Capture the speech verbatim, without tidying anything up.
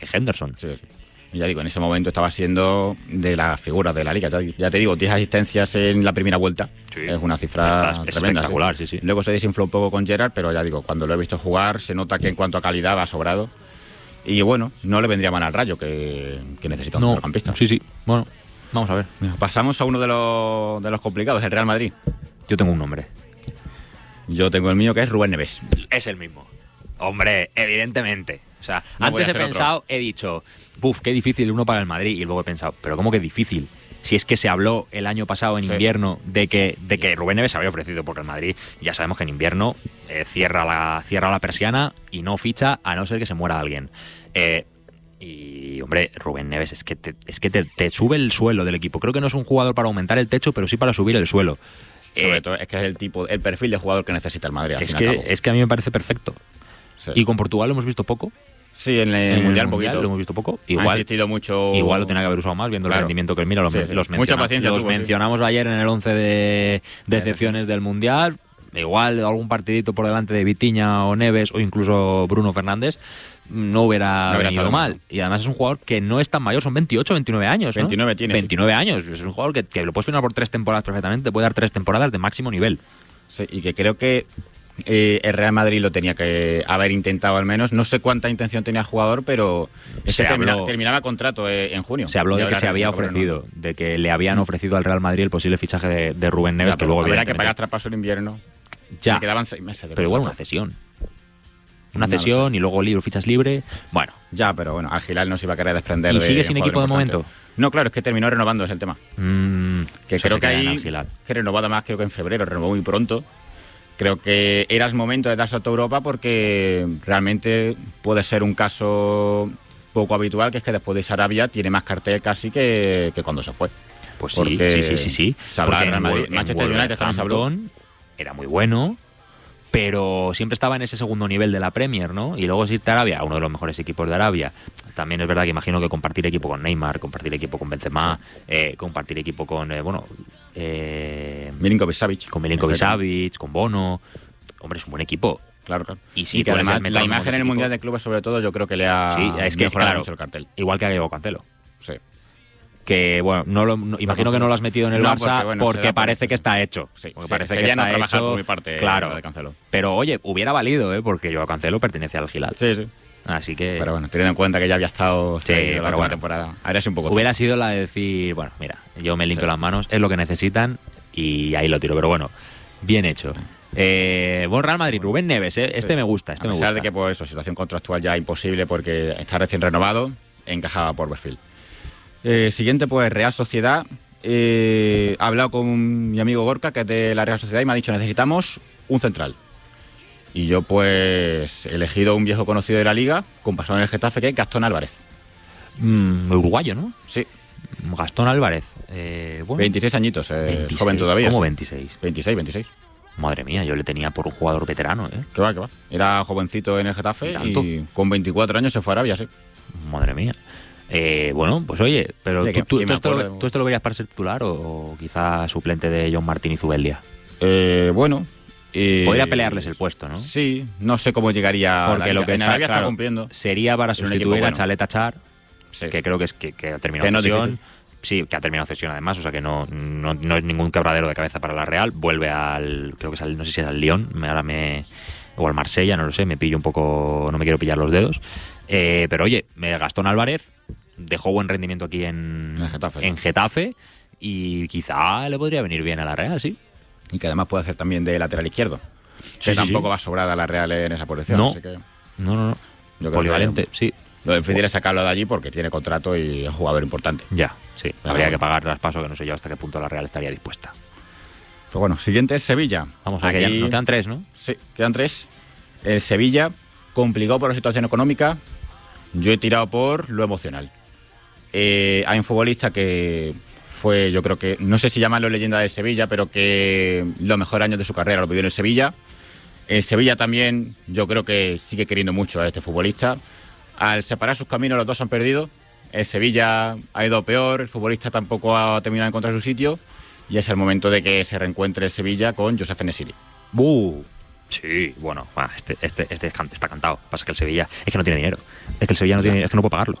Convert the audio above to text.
que Henderson. Sí, sí. Y ya digo, en ese momento estaba siendo de las figuras de la liga. Ya te digo, diez asistencias en la primera vuelta. Sí. Es una cifra Está, es tremenda. Espectacular, sí. sí, sí. Luego se desinfló un poco con Gerrard, pero ya digo, cuando lo he visto jugar, se nota que en cuanto a calidad va sobrado. Y bueno, no le vendría mal al Rayo, que, que necesita un no, centrocampista. Sí, sí. Bueno, vamos a ver. Pasamos a uno de los, de los complicados, el Real Madrid. Yo tengo un nombre. Yo tengo el mío, que es Rubén Neves. Es el mismo. Hombre, evidentemente. O sea, no antes he pensado, otro. he dicho, buf, qué difícil uno para el Madrid. Y luego he pensado, pero ¿cómo que difícil? Si es que se habló el año pasado en sí. invierno de que, de que Rubén Neves se había ofrecido, porque el Madrid ya sabemos que en invierno eh, cierra, la, cierra la persiana y no ficha a no ser que se muera alguien. Eh, y, hombre, Rubén Neves es que, te, es que te, te sube el suelo del equipo. Creo que no es un jugador para aumentar el techo, pero sí para subir el suelo. Sobre eh, todo es que es el tipo, el perfil de jugador que necesita el Madrid. Al es, fin que, al cabo. es que a mí me parece perfecto. Sí. Y con Portugal lo hemos visto poco. Sí, en el, en el Mundial, mundial lo hemos visto poco. Igual, ha insistido mucho. Igual lo tenía que haber usado más, viendo claro. el rendimiento que mira, los, sí, sí. los, Mucha menciona, paciencia los tuvo, mencionamos sí. ayer en el once de decepciones del Mundial. Igual algún partidito por delante de Vitinha o Neves o incluso Bruno Fernández no hubiera, no hubiera venido mal. mal. Y además es un jugador que no es tan mayor, son veintiocho, veintinueve años, ¿no? veintinueve tiene. veintinueve sí. años. Es un jugador que, que lo puedes firmar por tres temporadas perfectamente, te puede dar tres temporadas de máximo nivel. Sí, y que creo que Eh, el Real Madrid lo tenía que haber intentado al menos. No sé cuánta intención tenía el jugador, pero se termina, habló, terminaba contrato eh, en junio. Se habló de que se había ofrecido, de que le habían ofrecido al Real Madrid el posible fichaje de, de Rubén Neves, ya, que luego habría que pagar traspaso en invierno. Ya, le quedaban seis meses de pero igual contrato. una cesión. Una no cesión y luego libre, fichas libre. Bueno, ya, pero bueno, al Gilal no se iba a querer desprender. ¿Y de sigue sin equipo de momento? No, claro, es que terminó renovando, es el tema. Mm, que creo que ahí que renovó además, creo que en febrero, renovó muy pronto. Creo que era el momento de darse a toda Europa porque realmente puede ser un caso poco habitual, que es que después de Sarabia tiene más cartel casi que, que cuando se fue. Pues sí, sí, sí, sí, sí. Se habla de Madrid, Manchester United también se habló. Era muy bueno, pero siempre estaba en ese segundo nivel de la Premier, ¿no? Y luego sí, Arabia, uno de los mejores equipos de Arabia. También es verdad que imagino que compartir equipo con Neymar, compartir equipo con Benzema, sí. eh, compartir equipo con, eh, bueno... Eh, Milinkovic-Savic. Con Milinkovic-Savic, con Bono. Hombre, es un buen equipo. Claro, claro. Y sí, y que además la imagen en el Mundial de Clubes, sobre todo, yo creo que le ha sí, es que, mejorado claro, mucho el cartel. Igual que a Diego Cancelo. Sí. Que, bueno, no lo, no, imagino que no lo has metido en el no, Barça porque, bueno, porque parece por... que está hecho. Sí, porque sí, parece sería que está no trabajar hecho. Por mi parte, claro. De Cancelo. Pero, oye, hubiera valido, ¿eh? Porque Joao Cancelo pertenece al Gilal. Sí, sí. Así que... Pero bueno, teniendo en cuenta que ya había estado sí, la pero bueno, temporada, habría sido un poco... Hubiera todo. sido la de decir, bueno, mira, yo me limpio sí. las manos, es lo que necesitan y ahí lo tiro. Pero bueno, bien hecho. Eh, buen Real Madrid, Rubén Neves, ¿eh? Este sí. me gusta, este a me pesar gusta. de que, pues eso, situación contractual ya imposible porque está recién renovado, encajaba por perfil. Eh, siguiente, pues Real Sociedad. Eh, he hablado con mi amigo Gorka, que es de la Real Sociedad, y me ha dicho, necesitamos un central. Y yo, pues, he elegido un viejo conocido de la Liga, con pasado en el Getafe, que es Gastón Álvarez. Mm, uruguayo, ¿no? Sí. Gastón Álvarez. Eh, bueno. veintiséis añitos, eh, veintiséis, joven todavía. ¿Cómo sí. veintiséis? veintiséis, veintiséis. Madre mía, yo le tenía por un jugador veterano, ¿eh? Que va, que va. Era jovencito en el Getafe y, y con veinticuatro años se fue a Arabia, sí. Madre mía. Eh, bueno, pues oye, pero ¿De ¿tú, qué, tú, qué tú, esto lo, ¿tú esto lo verías para ser titular o, o quizá suplente de John Martín y Zubeldia? Eh, bueno... Eh, Podría pelearles el puesto, ¿no? Sí, no sé cómo llegaría. Porque lo que está, Arabia claro, está cumpliendo. Sería para sustituir bueno. a Chalet Achar, sí. que creo que es que, que ha terminado que no cesión. Sí, que ha terminado cesión además, o sea que no, no, no es ningún quebradero de cabeza para la Real. Vuelve al, creo que es al, no sé si es al Lyon, ahora me, o al Marsella, no lo sé, me pillo un poco, no me quiero pillar los dedos. Eh, pero oye, Gastón Álvarez dejó buen rendimiento aquí en, en, Getafe, en Getafe y quizá le podría venir bien a la Real, sí. Y que además puede hacer también de lateral izquierdo. Sí, que sí, tampoco sí. va sobrada la Real en esa posición. No, así que no, no, no. Yo Polivalente, que sí. Lo difícil es sacarlo de allí porque tiene contrato y es un jugador importante. Ya, sí. Pero habría bueno. que pagar traspaso, que no sé yo hasta qué punto la Real estaría dispuesta. Pues bueno, siguiente es Sevilla. Vamos a ver, que ya nos quedan tres, ¿no? Sí, quedan tres. El Sevilla, complicado por la situación económica, yo he tirado por lo emocional. Eh, hay un futbolista que fue, yo creo que, no sé si llamarlo leyenda de Sevilla, pero que los mejores años de su carrera lo vivió en el Sevilla. El Sevilla también, yo creo que sigue queriendo mucho a este futbolista. Al separar sus caminos, los dos han perdido. El Sevilla ha ido peor, el futbolista tampoco ha terminado de encontrar su sitio. Y es el momento de que se reencuentre el Sevilla con Joseph Nesiri. ¡Uh! Sí, bueno, este, este, este está cantado. Pasa que el Sevilla es que no tiene dinero. Es que el Sevilla no tiene, es que no puede pagarlo.